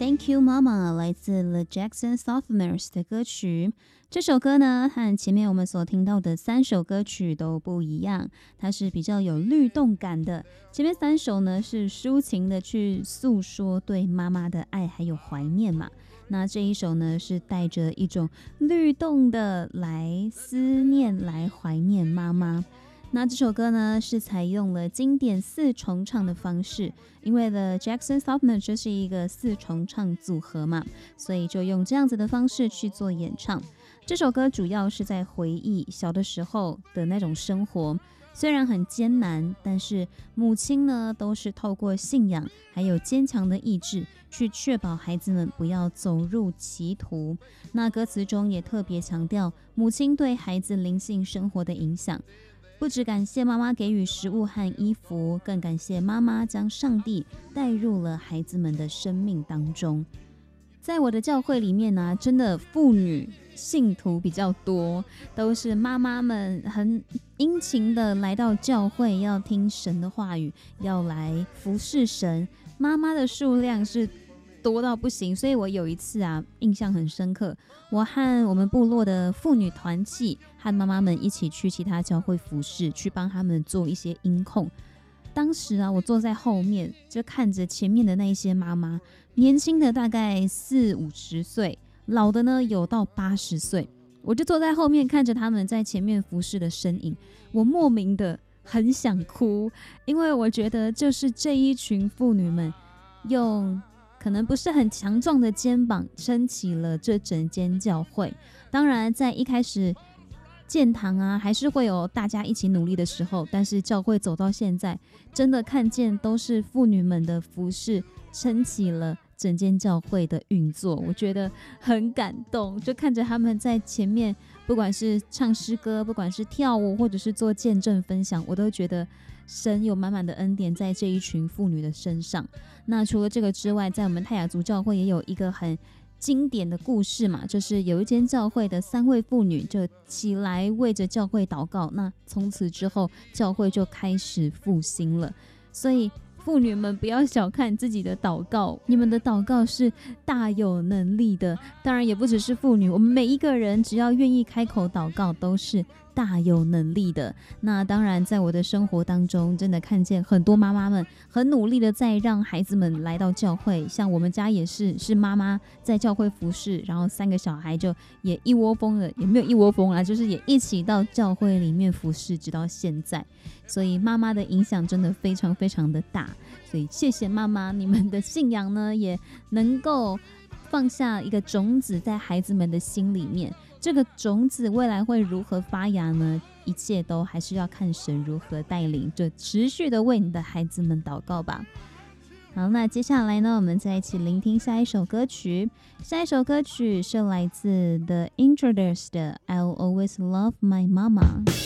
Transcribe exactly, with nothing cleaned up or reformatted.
Thank You Mama 来自 The Jackson Sophomores 的歌曲。这首歌呢和前面我们所听到的三首歌曲都不一样，它是比较有律动感的。前面三首呢是抒情的去诉说对妈妈的爱还有怀念嘛，那这一首呢是带着一种律动的来思念来怀念妈妈。那这首歌呢是采用了经典四重唱的方式，因为 The Jackson Sophomores 就是一个四重唱组合嘛，所以就用这样子的方式去做演唱。这首歌主要是在回忆小的时候的那种生活，虽然很艰难，但是母亲呢都是透过信仰还有坚强的意志去确保孩子们不要走入歧途。那歌词中也特别强调母亲对孩子灵性生活的影响，不只感谢妈妈给予食物和衣服，更感谢妈妈将上帝带入了孩子们的生命当中。在我的教会里面呢、啊，真的妇女信徒比较多，都是妈妈们很殷勤的来到教会，要听神的话语，要来服侍神。妈妈的数量是多到不行，所以我有一次啊，印象很深刻。我和我们部落的妇女团契和妈妈们一起去其他教会服侍，去帮他们做一些音控。当时啊，我坐在后面，就看着前面的那一些妈妈，年轻的大概四五十岁，老的呢有到八十岁。我就坐在后面看着他们在前面服侍的身影，我莫名的很想哭，因为我觉得就是这一群妇女们用可能不是很强壮的肩膀撑起了这整间教会。当然在一开始建堂啊还是会有大家一起努力的时候，但是教会走到现在，真的看见都是妇女们的服事撑起了整间教会的运作，我觉得很感动。就看着他们在前面，不管是唱诗歌，不管是跳舞，或者是做见证分享，我都觉得神有满满的恩典在这一群妇女的身上。那除了这个之外，在我们泰雅族教会也有一个很经典的故事嘛，就是有一间教会的三位妇女就起来为着教会祷告，那从此之后教会就开始复兴了。所以妇女们不要小看自己的祷告，你们的祷告是大有能力的。当然也不只是妇女，我们每一个人只要愿意开口祷告都是大有能力的。那当然在我的生活当中真的看见很多妈妈们很努力的在让孩子们来到教会，像我们家也是是妈妈在教会服侍，然后三个小孩就也一窝蜂的，也没有一窝蜂啦，就是也一起到教会里面服侍直到现在。所以妈妈的影响真的非常非常的大，所以谢谢妈妈，你们的信仰呢也能够放下一个种子在孩子们的心里面。这个种子未来会如何发芽呢？一切都还是要看神如何带领，就持续的为你的孩子们祷告吧。好，那接下来呢，我们再一起聆听下一首歌曲。下一首歌曲是来自 The Intruders 的 I'll Always Love My Mama。